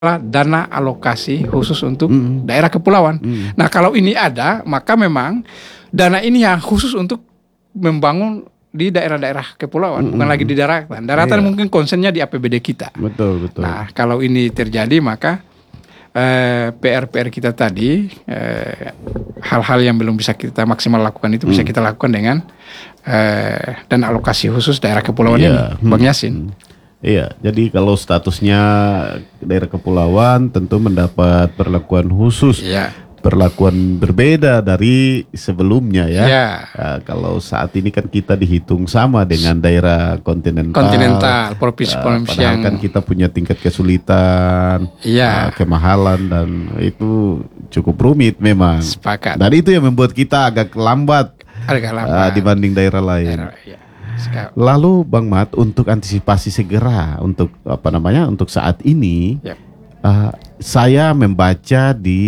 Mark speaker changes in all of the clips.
Speaker 1: dana alokasi khusus untuk daerah kepulauan. Nah, kalau ini ada, maka memang dana ini yang khusus untuk membangun di daerah-daerah kepulauan, bukan lagi di daratan. Daratan mungkin konsennya di APBD kita.
Speaker 2: Betul.
Speaker 1: Nah, kalau ini terjadi, maka PR kita tadi, hal-hal yang belum bisa kita maksimal lakukan itu bisa kita lakukan dengan dana alokasi khusus daerah kepulauan ini, Bang Yasin.
Speaker 2: Iya, jadi kalau statusnya daerah kepulauan tentu mendapat perlakuan khusus, perlakuan berbeda dari sebelumnya ya. Kalau saat ini kan kita dihitung sama dengan daerah kontinental,
Speaker 1: provinsi-provinsi
Speaker 2: padahal kan kita punya tingkat kesulitan, kemahalan, dan itu cukup rumit memang.
Speaker 1: Sepakat.
Speaker 2: Dan itu yang membuat kita agak lambat dibanding daerah lain. Lalu Bang Mat, untuk antisipasi segera untuk untuk saat ini, saya membaca di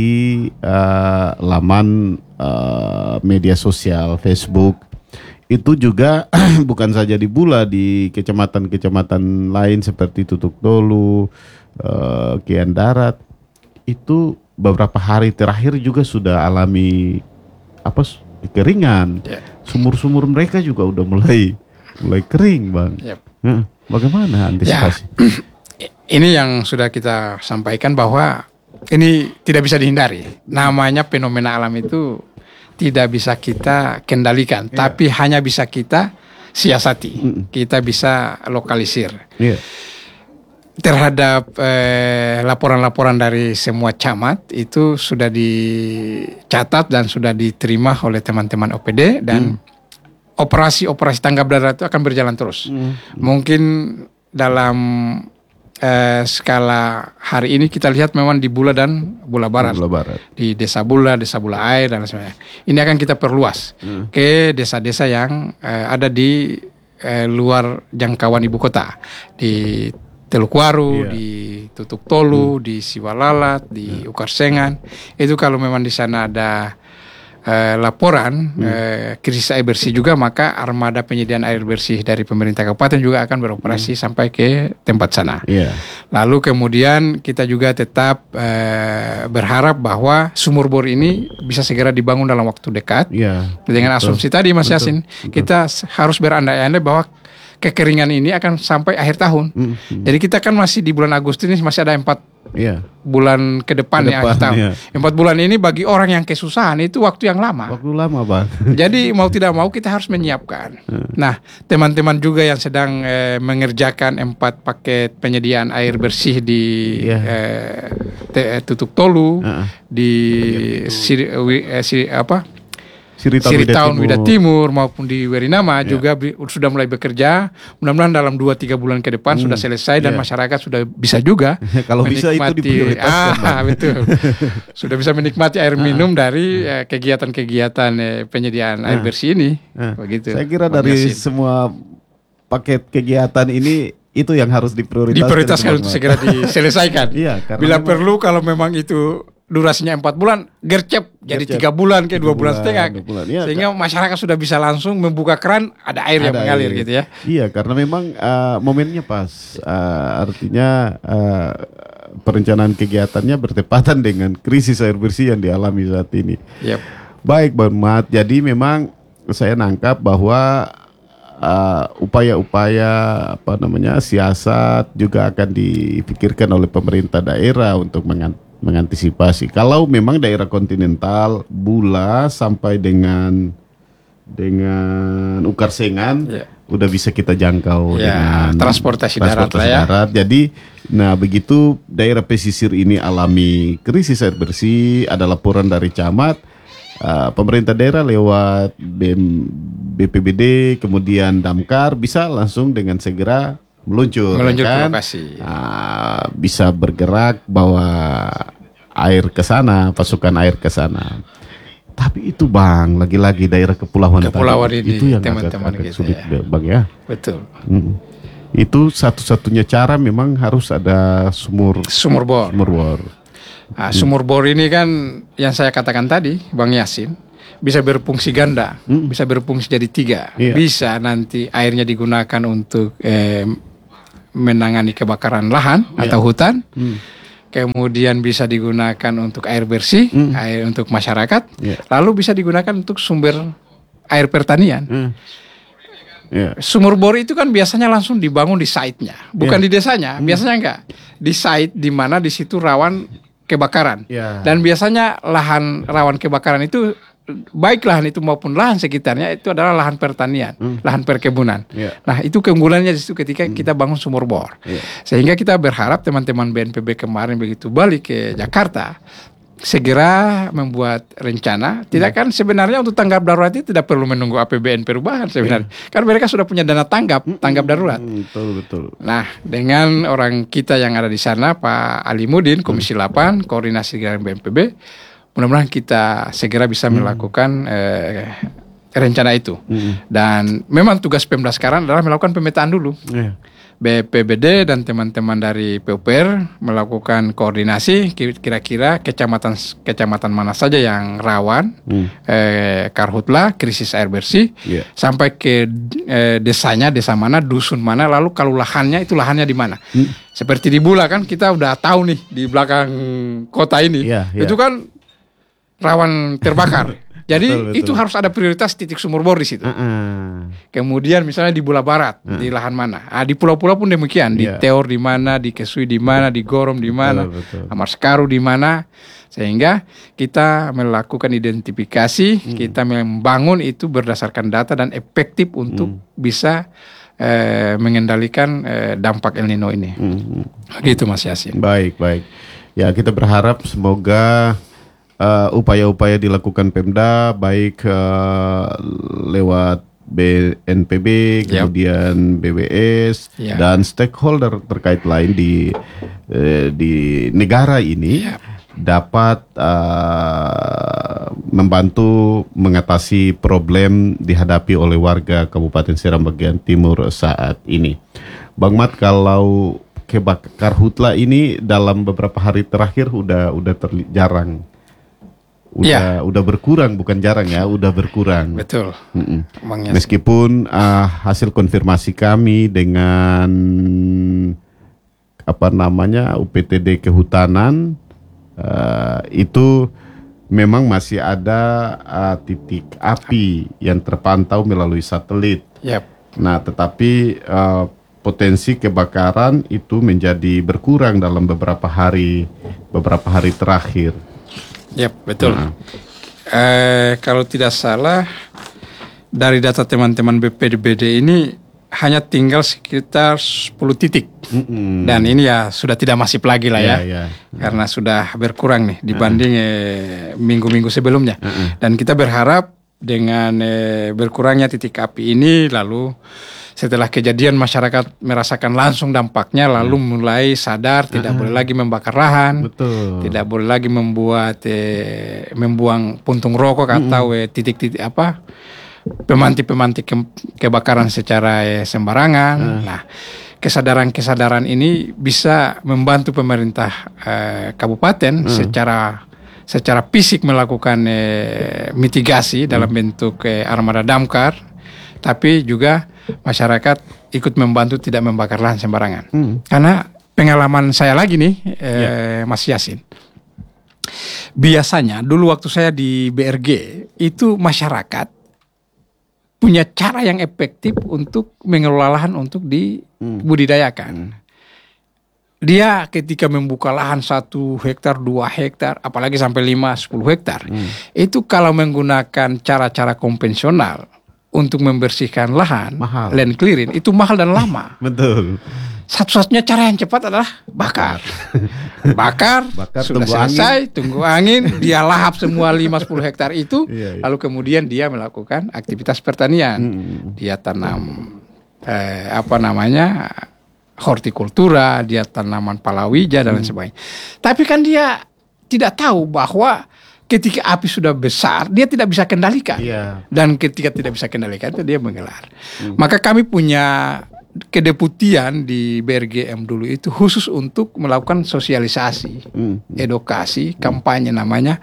Speaker 2: laman media sosial Facebook itu juga bukan saja di Bula, di kecamatan-kecamatan lain seperti Tutuk Tolu, Kian Darat, itu beberapa hari terakhir juga sudah alami kekeringan. Sumur-sumur mereka juga udah mulai kering, Bang. Bagaimana antisipasi?
Speaker 1: Ini yang sudah kita sampaikan bahwa ini tidak bisa dihindari. Namanya fenomena alam itu tidak bisa kita kendalikan, tapi hanya bisa kita siasati. Kita bisa lokalisir. Terhadap laporan-laporan dari semua camat itu sudah dicatat dan sudah diterima oleh teman-teman OPD, dan operasi tanggap darurat itu akan berjalan terus. Mungkin dalam skala hari ini kita lihat memang di Bula dan Bula Barat. Di Desa Bula Air dan sebagainya. Ini akan kita perluas ke desa-desa yang ada di luar jangkauan ibu kota. Di Teluk Waru, di Tutuk Tolu, di Siwalalat, di Ukarsengan. Itu kalau memang di sana ada laporan krisis air bersih juga, maka armada penyediaan air bersih dari pemerintah kabupaten juga akan beroperasi sampai ke tempat sana. Lalu kemudian kita juga tetap berharap bahwa sumur bor ini bisa segera dibangun dalam waktu dekat. Dengan asumsi tadi Mas Yasin, kita harus berandai-andai bahwa kekeringan ini akan sampai akhir tahun. Jadi kita kan masih di bulan Agustus ini, masih ada 4 bulan ke depan ya akhir tahun. 4 bulan ini bagi orang yang kesusahan itu waktu yang lama.
Speaker 2: Bang.
Speaker 1: Jadi mau tidak mau kita harus menyiapkan. Nah, teman-teman juga yang sedang mengerjakan 4 paket penyediaan air bersih di Tutuk Tolu, di Siritaun Wida Timur maupun di Werinama juga sudah mulai bekerja. Mudah-mudahan dalam 2-3 bulan ke depan sudah selesai dan masyarakat sudah bisa juga
Speaker 2: kalau bisa itu diprioritaskan.
Speaker 1: Betul. Sudah bisa menikmati air minum dari kegiatan-kegiatan penyediaan air bersih ini. Begitu.
Speaker 2: Saya kira dari semua paket kegiatan ini itu yang harus
Speaker 1: diprioritaskan untuk segera diselesaikan. Bila perlu, kalau memang itu durasinya 4 bulan, gercep jadi 3 bulan ke 2 bulan setengah. Sehingga masyarakat sudah bisa langsung membuka keran, ada air yang mengalir gitu ya.
Speaker 2: Iya, karena memang momennya pas. Artinya perencanaan kegiatannya bertepatan dengan krisis air bersih yang dialami saat ini. Baik, Bang Mat. Jadi memang saya nangkap bahwa upaya-upaya siasat juga akan dipikirkan oleh pemerintah daerah untuk mengantisipasi. Kalau memang daerah kontinental, Bula sampai dengan Ukarsengan udah bisa kita jangkau dengan transportasi darat. Jadi, begitu daerah pesisir ini alami krisis air bersih, ada laporan dari camat, pemerintah daerah lewat BPBD, kemudian Damkar bisa langsung dengan segera meluncur ke lokasi. Bisa bergerak bawa air ke sana, pasukan air ke sana. Tapi itu Bang, lagi-lagi daerah kepulauan
Speaker 1: ini,
Speaker 2: itu yang
Speaker 1: teman-teman
Speaker 2: agak sulit Bang ya.
Speaker 1: Betul.
Speaker 2: Itu satu-satunya cara memang harus ada sumur bor.
Speaker 1: Sumur bor ini kan yang saya katakan tadi, Bang Yasin, bisa berfungsi ganda, bisa berfungsi jadi 3. Bisa nanti airnya digunakan untuk menangani kebakaran lahan atau hutan. kemudian bisa digunakan untuk air bersih, air untuk masyarakat, lalu bisa digunakan untuk sumber air pertanian. Sumur bor itu kan biasanya langsung dibangun di site-nya, bukan di desanya. Biasanya enggak. Di site di mana di situ rawan kebakaran. Dan biasanya lahan rawan kebakaran itu, baik lahan itu maupun lahan sekitarnya itu adalah lahan pertanian, lahan perkebunan. Nah, itu keunggulannya di situ ketika kita bangun sumur bor. Sehingga kita berharap teman-teman BNPB kemarin begitu balik ke Jakarta segera membuat rencana. Tidak kan sebenarnya untuk tanggap darurat itu tidak perlu menunggu APBN perubahan sebenarnya. Kan mereka sudah punya dana tanggap darurat.
Speaker 2: Betul.
Speaker 1: Nah, dengan orang kita yang ada di sana, Pak Ali Mudin, Komisi 8, koordinasi dengan BNPB, mudah-mudahan kita segera bisa melakukan rencana itu. Dan memang tugas Pemda sekarang adalah melakukan pemetaan dulu. BPBD dan teman-teman dari PUPR melakukan koordinasi kira-kira kecamatan mana saja yang rawan karhutla, krisis air bersih, sampai ke desanya, desa mana, dusun mana, lalu kalau lahannya itu lahannya di mana. Seperti di Bula kan kita udah tahu nih di belakang kota ini, itu kan rawan terbakar. Jadi betul. Itu harus ada prioritas titik sumur bor di situ. Kemudian misalnya di Bula Barat, di lahan mana? Di pulau-pulau pun demikian. Di Teor di mana, di Kesui di mana, di Gorom di mana, Amar Sekaru di mana. Sehingga kita melakukan identifikasi, kita membangun itu berdasarkan data dan efektif untuk bisa mengendalikan dampak El Nino ini. Gitu Mas Yasin.
Speaker 2: Baik. Ya, kita berharap semoga upaya-upaya dilakukan Pemda baik lewat BNPB, kemudian BWS dan stakeholder terkait lain di negara ini dapat membantu mengatasi problem dihadapi oleh warga Kabupaten Seram bagian timur saat ini. Bang Mat, kalau karhutla ini dalam beberapa hari terakhir udah jarang. Udah berkurang, bukan jarang ya, udah berkurang.
Speaker 1: Betul.
Speaker 2: Meskipun hasil konfirmasi kami dengan UPTD Kehutanan itu memang masih ada titik api yang terpantau melalui satelit. Nah, tetapi potensi kebakaran itu menjadi berkurang dalam beberapa hari terakhir.
Speaker 1: Betul. Kalau tidak salah dari data teman-teman BPBD ini hanya tinggal sekitar 10 titik. Dan ini ya sudah tidak masif lagi lah ya. Karena sudah berkurang nih dibanding minggu-minggu sebelumnya. Dan kita berharap dengan berkurangnya titik api ini, lalu setelah kejadian masyarakat merasakan langsung dampaknya, lalu mulai sadar tidak boleh lagi membakar lahan, tidak boleh lagi membuang puntung rokok atau titik-titik pemantik kebakaran secara sembarangan. Nah, kesadaran ini bisa membantu pemerintah kabupaten secara fisik melakukan mitigasi dalam bentuk armada damkar, tapi juga masyarakat ikut membantu tidak membakar lahan sembarangan. Karena pengalaman saya lagi nih, Mas Yasin. Biasanya dulu waktu saya di BRG itu masyarakat punya cara yang efektif untuk mengelola lahan untuk dibudidayakan. Dia ketika membuka lahan 1 hektar, 2 hektar, apalagi sampai 5-10 hektar, itu kalau menggunakan cara-cara konvensional untuk membersihkan lahan, land clearing, itu mahal dan lama.
Speaker 2: Betul.
Speaker 1: Satu-satunya cara yang cepat adalah bakar. Bakar sudah selesai, tunggu angin, dia lahap semua 5-10 hektar itu, lalu kemudian dia melakukan aktivitas pertanian. Dia tanam hortikultura, dia tanaman palawija dan lain sebagainya. Tapi kan dia tidak tahu bahwa ketika api sudah besar, dia tidak bisa kendalikan. Dan ketika tidak bisa kendalikan, itu dia menggelar. Maka kami punya kedeputian di BRGM dulu itu khusus untuk melakukan sosialisasi, edukasi, kampanye namanya,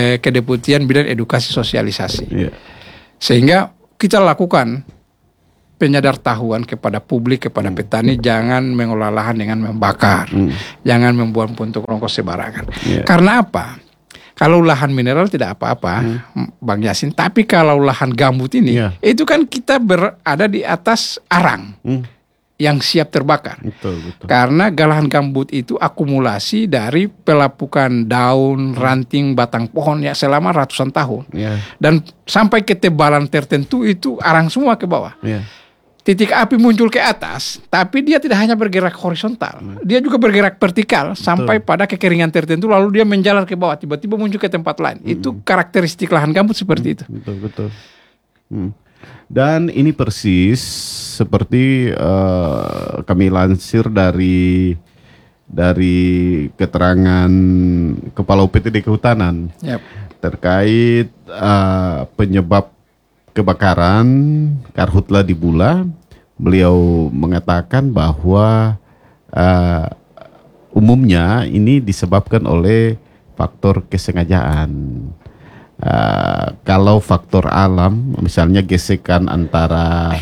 Speaker 1: kedeputian bidang edukasi sosialisasi. Sehingga kita lakukan penyadaran kepada publik, kepada petani, jangan mengolah lahan dengan membakar, jangan membuang puntung rokok sembarangan. Karena apa? Kalau lahan mineral tidak apa-apa, Bang Yasin. Tapi kalau lahan gambut ini, itu kan kita berada di atas arang yang siap terbakar. Betul. Karena lahan gambut itu akumulasi dari pelapukan daun, ranting, batang pohon ya selama ratusan tahun. Dan sampai ketebalan tertentu itu arang semua ke bawah. Titik api muncul ke atas, tapi dia tidak hanya bergerak horizontal, dia juga bergerak vertikal sampai pada kekeringan tertentu, lalu dia menjalar ke bawah, tiba-tiba muncul ke tempat lain. Itu karakteristik lahan gambut seperti itu.
Speaker 2: Betul. Dan ini persis seperti kami lansir dari keterangan Kepala UPTD Kehutanan terkait penyebab kebakaran karhutla di Bula. Beliau mengatakan bahwa umumnya ini disebabkan oleh faktor kesengajaan. Kalau faktor alam, misalnya gesekan antara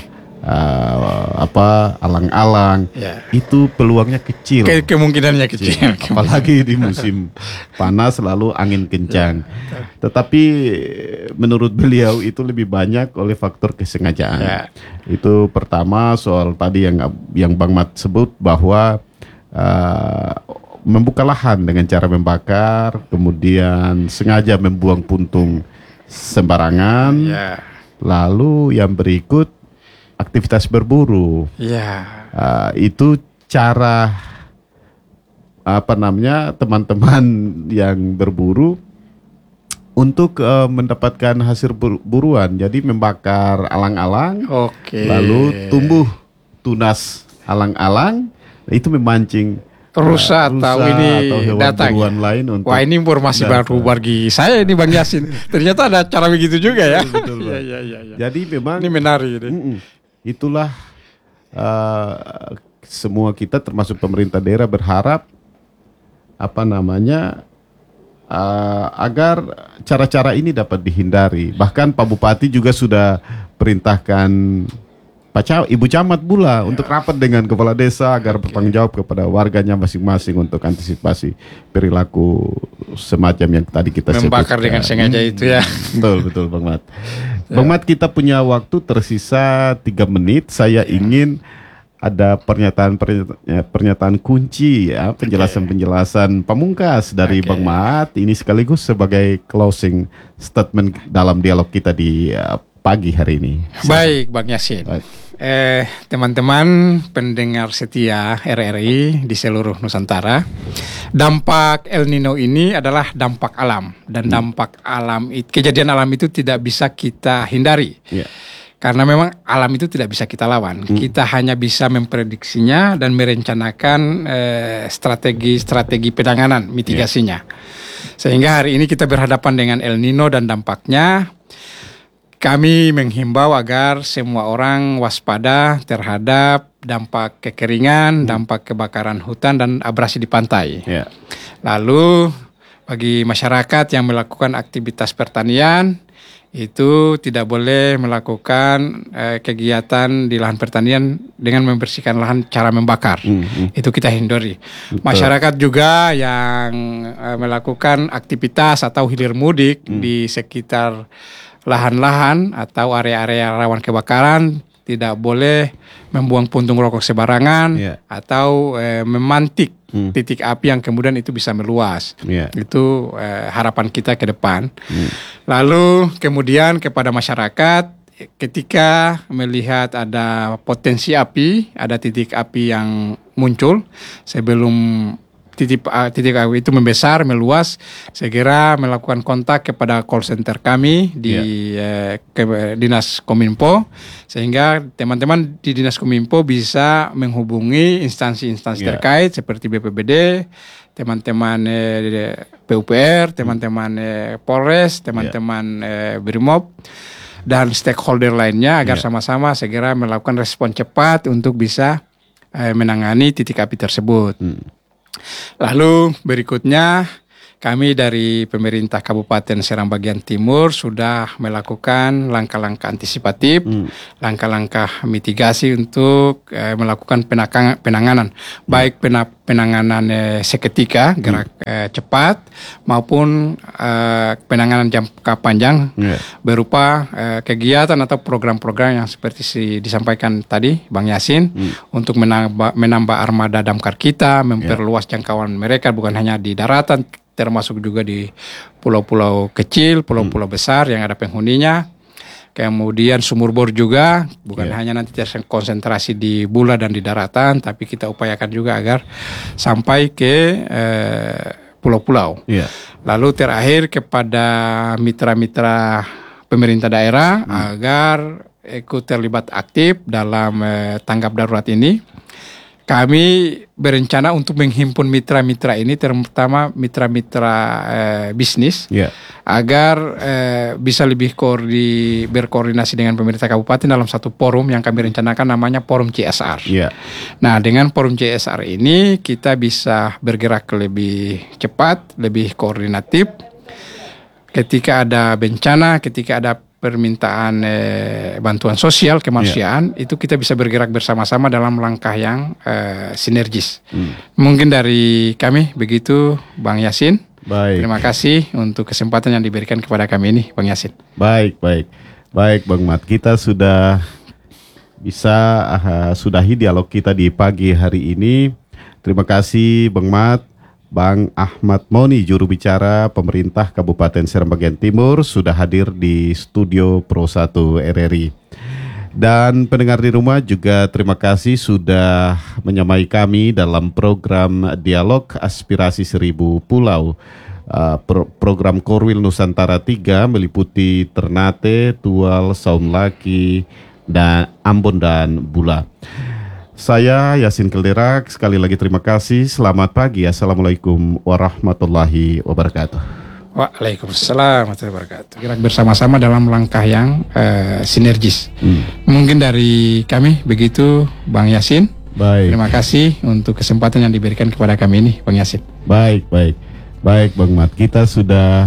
Speaker 2: alang-alang, itu peluangnya kecil.
Speaker 1: Kemungkinannya kecil.
Speaker 2: Apalagi di musim panas lalu angin kencang. Tetapi menurut beliau itu lebih banyak oleh faktor kesengajaan. Itu pertama soal tadi yang Bang Mat sebut bahwa membuka lahan dengan cara membakar, kemudian sengaja membuang puntung sembarangan. Lalu yang berikut aktivitas berburu. Itu cara teman-teman yang berburu untuk mendapatkan hasil buruan. Jadi membakar alang-alang, lalu tumbuh tunas alang-alang, itu memancing
Speaker 1: rusa atau
Speaker 2: hewan buruan lain untuk.
Speaker 1: Wah, ini informasi baru bagi saya ini Bang Yasin. Ternyata ada cara begitu juga ya.
Speaker 2: Betul. Jadi memang
Speaker 1: ini menarik ini.
Speaker 2: Itulah semua kita termasuk pemerintah daerah berharap agar cara-cara ini dapat dihindari. Bahkan Pak Bupati juga sudah perintahkan Ibu Camat Bula untuk rapat dengan kepala desa agar bertanggung jawab kepada warganya masing-masing untuk antisipasi perilaku semacam yang tadi kita sebutkan.
Speaker 1: Membakar dengan sengaja itu ya.
Speaker 2: Betul Bang Mat. Bang Mat, kita punya waktu tersisa 3 menit. Saya ingin ada pernyataan kunci ya, penjelasan pamungkas dari Bang Mat. Ini sekaligus sebagai closing statement dalam dialog kita di pagi hari ini.
Speaker 1: Baik Bang Yasin. Teman-teman pendengar setia RRI di seluruh Nusantara, dampak El Nino ini adalah dampak alam, dan dampak alam, kejadian alam itu tidak bisa kita hindari. Karena memang alam itu tidak bisa kita lawan. Kita hanya bisa memprediksinya dan merencanakan strategi penanganan mitigasinya. Sehingga hari ini kita berhadapan dengan El Nino dan dampaknya. Kami menghimbau agar semua orang waspada terhadap dampak kekeringan, dampak kebakaran hutan dan abrasi di pantai. Lalu bagi masyarakat yang melakukan aktivitas pertanian, itu tidak boleh melakukan kegiatan di lahan pertanian dengan membersihkan lahan cara membakar. Itu kita hindari. Masyarakat juga yang melakukan aktivitas atau hilir mudik di sekitar lahan-lahan atau area-area rawan kebakaran tidak boleh membuang puntung rokok sembarangan atau memantik titik api yang kemudian itu bisa meluas. Itu harapan kita ke depan. Lalu kemudian kepada masyarakat, ketika melihat ada potensi api, ada titik api yang muncul sebelum titik api itu membesar, meluas, segera melakukan kontak kepada call center kami di Dinas Kominfo, sehingga teman-teman di Dinas Kominfo bisa menghubungi instansi-instansi terkait seperti BPBD, teman-teman PUPR, teman-teman Polres, teman-teman Brimob, dan stakeholder lainnya agar sama-sama segera melakukan respon cepat untuk bisa menangani titik api tersebut. Lalu berikutnya kami dari pemerintah Kabupaten Serang bagian timur sudah melakukan langkah-langkah antisipatif, langkah-langkah mitigasi untuk melakukan penanganan, baik penanganan seketika gerak cepat maupun penanganan jangka panjang berupa kegiatan atau program-program yang seperti disampaikan tadi Bang Yasin untuk menambah armada damkar kita, memperluas jangkauan mereka bukan hanya di daratan, termasuk juga di pulau-pulau kecil, pulau-pulau besar yang ada penghuninya. Kemudian sumur bor juga, bukan hanya nanti terkonsentrasi di Bula dan di daratan, tapi kita upayakan juga agar sampai ke pulau-pulau. Lalu terakhir kepada mitra-mitra pemerintah daerah agar ikut terlibat aktif dalam tanggap darurat ini. Kami berencana untuk menghimpun mitra-mitra ini, terutama mitra-mitra bisnis, agar bisa lebih berkoordinasi dengan pemerintah kabupaten dalam satu forum yang kami rencanakan namanya Forum CSR. Nah, dengan Forum CSR ini kita bisa bergerak lebih cepat, lebih koordinatif. Ketika ada bencana, ketika ada permintaan bantuan sosial kemanusiaan, itu kita bisa bergerak bersama-sama dalam langkah yang sinergis. Mungkin dari kami begitu, Bang Yasin.
Speaker 2: Baik.
Speaker 1: Terima kasih untuk kesempatan yang diberikan kepada kami ini, Bang Yasin.
Speaker 2: Baik, Bang Mat. Kita sudah bisa sudahi dialog kita di pagi hari ini. Terima kasih, Bang Mat. Bang Ahmad Moni, juru bicara pemerintah Kabupaten Serang bagian timur, sudah hadir di studio Pro 1 RRI. Dan pendengar di rumah juga terima kasih sudah menyamai kami dalam program Dialog Aspirasi 1000 Pulau. Program Korwil Nusantara 3 meliputi Ternate, Tual, Saum Laki, dan Ambon dan Bula. Saya Yasin Kelderak, sekali lagi terima kasih. Selamat pagi. Assalamualaikum warahmatullahi wabarakatuh.
Speaker 1: Waalaikumsalam warahmatullahi wabarakatuh. Gerak bersama-sama dalam langkah yang sinergis. Mungkin dari kami begitu, Bang Yasin.
Speaker 2: Baik.
Speaker 1: Terima kasih untuk kesempatan yang diberikan kepada kami ini, Bang Yasin.
Speaker 2: Baik, Bang Mat. Kita sudah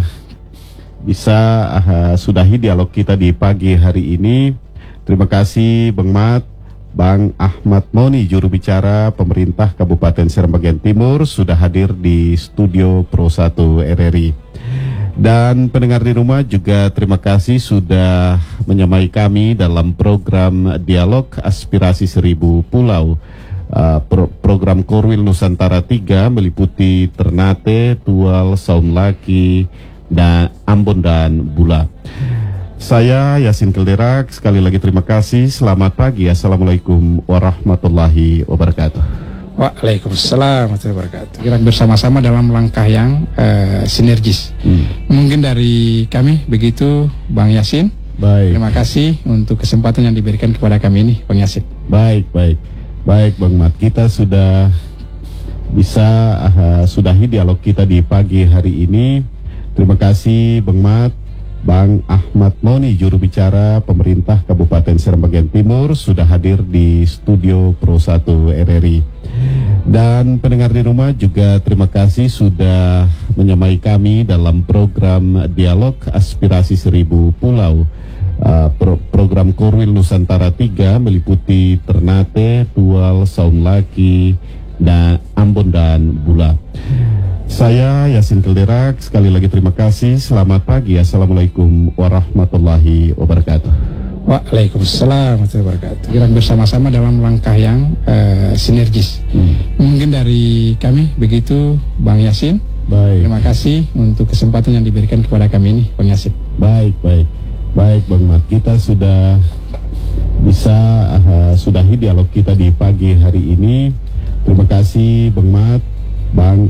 Speaker 2: bisa sudahi dialog kita di pagi hari ini. Terima kasih, Bang Mat. Bang Ahmad Moni, juru bicara pemerintah Kabupaten Serang bagian timur, sudah hadir di studio Pro 1 RRI. Dan pendengar di rumah juga terima kasih sudah menyamai kami dalam program Dialog Aspirasi 1000 Pulau. Program Korwil Nusantara 3 meliputi Ternate, Tual, Saum Laki, dan Ambon dan Bula. Saya Yasin Kelderak, sekali lagi terima kasih. Selamat pagi. Assalamualaikum warahmatullahi wabarakatuh.
Speaker 1: Waalaikumsalam warahmatullahi wabarakatuh. Gerak bersama-sama dalam langkah yang sinergis. Mungkin dari kami begitu, Bang Yasin.
Speaker 2: Baik.
Speaker 1: Terima kasih untuk kesempatan yang diberikan kepada kami ini, Bang Yasin.
Speaker 2: Baik, Bang Mat. Kita sudah bisa sudahi dialog kita di pagi hari ini. Terima kasih, Bang Mat. Bang Ahmad Moni, juru bicara pemerintah Kabupaten Serang bagian timur, sudah hadir di studio Pro 1 RRI. Dan pendengar di rumah juga terima kasih sudah menyamai kami dalam program Dialog Aspirasi 1000 Pulau. Program Korwil Nusantara 3 meliputi Ternate, Tual, Saum Laki, dan Ambon dan Bula. Saya Yasin Kelderak, sekali lagi terima kasih. Selamat pagi. Assalamualaikum warahmatullahi wabarakatuh.
Speaker 1: Waalaikumsalam warahmatullahi wabarakatuh. Gerak bersama-sama dalam langkah yang sinergis. Mungkin dari kami begitu, Bang Yasin.
Speaker 2: Baik.
Speaker 1: Terima kasih untuk kesempatan yang diberikan kepada kami ini, Bang Yasin.
Speaker 2: Baik, Bang Mat. Kita sudah bisa sudahi dialog kita di pagi hari ini. Terima kasih, Bang Mat. Bang